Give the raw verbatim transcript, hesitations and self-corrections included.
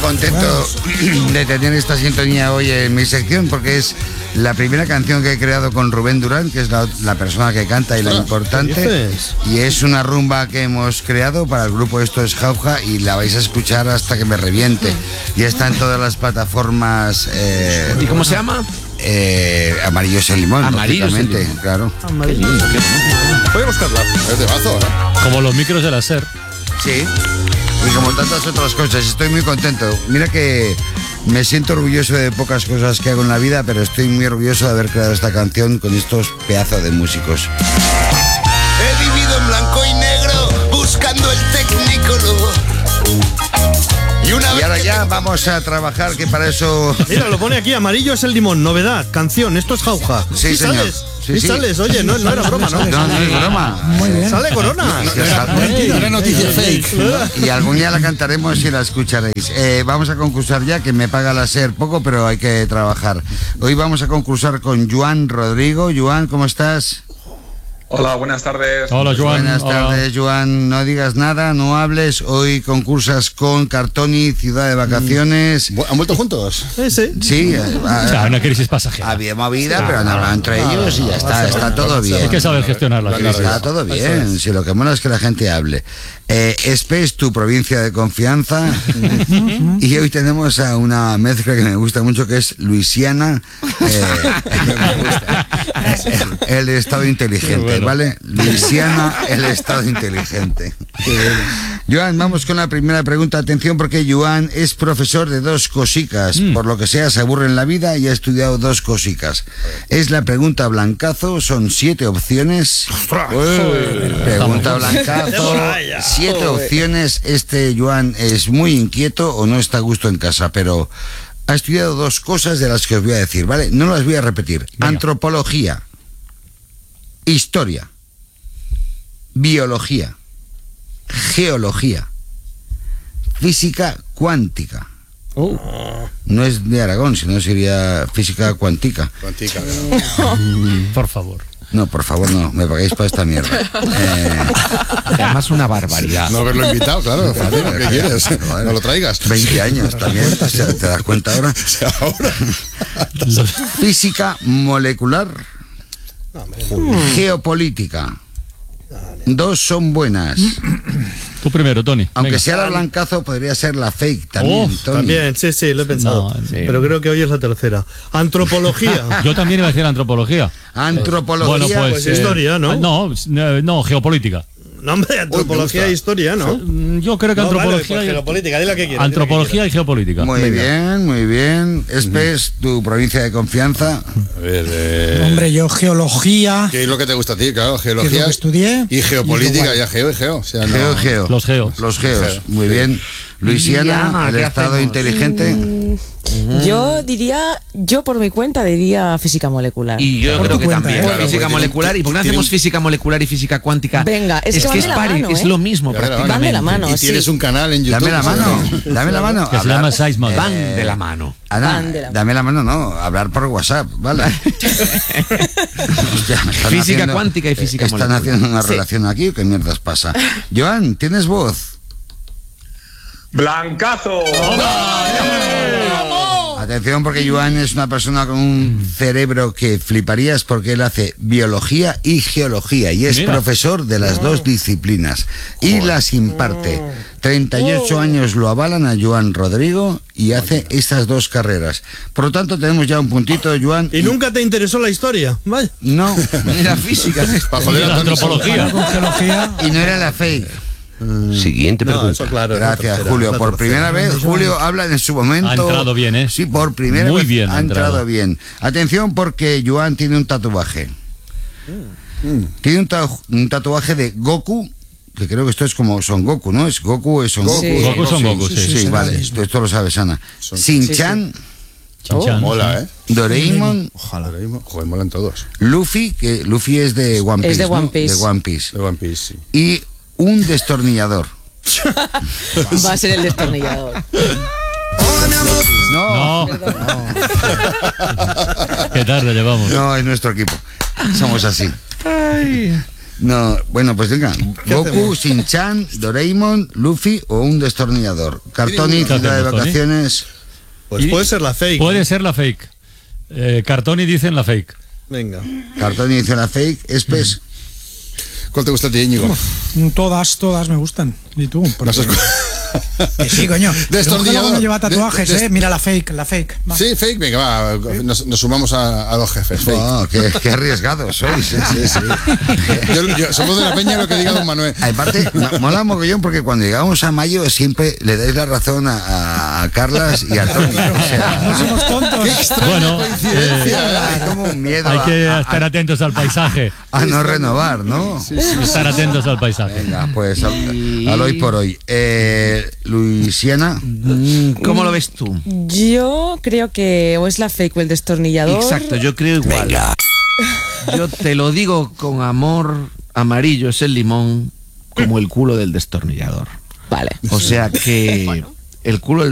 contento de tener esta sintonía hoy en mi sección porque es la primera canción que he creado con Rubén Durán, que es la, la persona que canta y la importante. Y es una rumba que hemos creado para el grupo Esto es Jauja y la vais a escuchar hasta que me reviente. Y está en todas las plataformas. Eh, ¿Y cómo se llama? Eh, Amarillo es el limón. Amarillo es el limón. Claro. Amarillo. Voy a buscarla. Es de bazo, ¿eh? Como los micros de la SER. Sí. Y como tantas otras cosas, estoy muy contento. Mira que me siento orgulloso de pocas cosas que hago en la vida, pero estoy muy orgulloso de haber creado esta canción con estos pedazos de músicos. He vivido en blanco y negro, buscando el Technicolor. Y, una y ahora ya vamos a trabajar, que para eso... Mira, lo pone aquí, Amarillo es el limón, novedad, canción, Esto es Jauja. Sí, ¿Y señor. Sales? Sí, ¿Y sí. sales? Oye, no, no era broma, ¿no? No, no es broma. Muy bien. Sale Corona. No, no, Era, no, era noticia fake. Y algún día la cantaremos y la escucharéis. Eh, vamos a concursar ya, que me paga la SER poco, pero hay que trabajar. Hoy vamos a concursar con Joan Rodrigo. Joan, ¿cómo estás? Hola, buenas tardes. Hola, Joan. Buenas Hola. tardes, Joan. No digas nada, no hables. Hoy concursas con Cartoni, Ciudad de Vacaciones. ¿Han vuelto juntos? Sí, sí. Sí, eh, O sea, una crisis pasajera. había movida, pero han hablado entre ellos y ya está, está todo bien. Hay que saber gestionar la crisis. Está todo bien, si lo que mola es que la gente hable. Eh, Espe es tu provincia de confianza y hoy tenemos a una mezcla que me gusta mucho, que es Luisiana, eh, me gusta. El estado inteligente, Bueno. ¿vale? Luisiana, el estado inteligente. Joan, vamos con la primera pregunta. Atención, porque Joan es profesor de dos cosicas. Mm. Por lo que sea, se aburre en la vida y ha estudiado dos cosicas. Es la pregunta blancazo, son siete opciones. Pregunta blancazo, siete opciones. Este Joan es muy inquieto o no está a gusto en casa, pero ha estudiado dos cosas de las que os voy a decir, ¿vale? No las voy a repetir. Venga. Antropología, historia, biología, geología, física cuántica. No es de Aragón, sino sería física cuántica. Cuantica. Por favor. No, por favor, no, me pagáis para esta mierda. Eh, Además, una barbaridad. No haberlo invitado, claro. Fácil, ¿qué quieres? No lo traigas. veinte años también, o sea, ¿te das cuenta ahora? Ahora. Física molecular, geopolítica. Dos son buenas. Tú primero, Tony. Aunque Venga. sea la blancazo, podría ser la fake también, Uf, Tony. También, sí, sí, lo he pensado. No, sí. Pero creo que hoy es la tercera. Antropología. Yo también iba a decir antropología. Antropología. Bueno, pues. pues historia, ¿no? ah, No, eh, no, geopolítica. No, hombre, antropología gusta. e historia, ¿no? Mm, Yo creo que No, vale, antropología. pues y- geopolítica, di lo que quieras. Antropología y geopolítica. Muy Venga. bien, muy bien. Espes, tu provincia de confianza. A ver, eh, Hombre, yo geología, ¿qué es lo que te gusta a ti? Claro, que es lo geología. que estudié. Y geopolítica, igual. ya geo y geo. O sea, no- Geo, geo. Los geos. Los geos. Geo. Muy bien. Luisiana, Ya, el ¿qué estado hacemos? inteligente. Yo diría, yo por mi cuenta diría física molecular. Y yo Por creo tu que cuenta, también. ¿eh? Claro, física porque molecular. tiene- ¿Y por qué no tiene hacemos un- física molecular y física cuántica? Venga, es que van que es, de la pare- mano, es ¿eh? lo mismo Van de la mano. prácticamente. Van de la mano, Y sí. tienes un canal en YouTube. Dame la mano, ¿sabes? dame la mano. Que se llama Seismod. Van de la mano. Ana, Van de la mano. dame la mano, no, hablar por WhatsApp, ¿vale? Hostia, me están Física haciendo- cuántica y física Están molecular. haciendo una Sí. relación aquí, ¿qué mierdas pasa? Joan, ¿tienes voz? ¡Blancazo! Atención, porque Joan es una persona con un cerebro que fliparías, porque él hace biología y geología y es Mira. profesor de las dos disciplinas y las imparte. treinta y ocho años lo avalan a Joan Rodrigo y hace estas dos carreras. Por lo tanto, tenemos ya un puntito, Joan. ¿Y nunca te interesó la historia? Vaya. No, Era física. Para joder a La Tony. antropología. Con geología. y no era la fake. Siguiente No, pregunta. eso claro. es la Gracias, tercera, Julio. la Por tercera. primera vez, Julio habla en su momento. Ha entrado bien, ¿eh? Sí, por primera Muy vez bien ha ha entrado entrado. bien. Atención, porque Joan tiene un tatuaje. Tiene un, ta- un tatuaje de Goku, que creo que esto es como Son Goku, ¿no? Es Goku, es Son Goku. Sí. Goku Son Goku, sí. Sí, sí, vale, sí. esto, esto lo sabes, Ana. Son- Shin-Chan, Chan-chan. Mola, ¿eh? Doraemon, Ojalá. Joder, molan todos. Luffy, que Luffy es de One Piece, Es de One ¿no? Piece. De One Piece. De One Piece, sí. Y un destornillador. Va a ser el destornillador. No, No. Qué tarde llevamos. no, es nuestro equipo. Somos así. No, bueno, pues venga. Goku, hacemos? Shin-Chan, Doraemon, Luffy o un destornillador. Cartoni, ¿Qué ciudad de hacemos, Tony? vacaciones. Pues Y- puede ser la fake. Puede ser la fake. Eh, Cartoni dicen la fake. Venga. Cartoni dice la fake. Espes. ¿Cuál te gusta a ti, Íñigo? Todas, todas me gustan. ¿Y tú? Porque- No sé cuál. Que sí, coño. Destornillador. No lleva tatuajes, De- de- eh. Mira la fake, la fake. Va. Sí, fake, venga, va. Nos, nos sumamos a, a los jefes. Fake. Oh, qué, qué arriesgados sois. Sí, sí, sí. Yo- yo- somos de la peña lo que diga don Manuel. Aparte, mo- mola mogollón porque cuando llegamos a mayo siempre le dais la razón a, a Carlas y a Tony. O sea, No somos tontos. Bueno, eh, hay como un miedo hay a, que a- estar atentos al paisaje. a no renovar, ¿no? Estar atentos al paisaje. Venga, pues al, al hoy por hoy. Eh, Luisiana. Mm, ¿Cómo lo ves tú? Yo creo que o es la fake o el destornillador. Exacto, yo creo igual. Yo te lo digo con amor, amarillo es el limón como el culo del destornillador. Vale. O sea que el culo del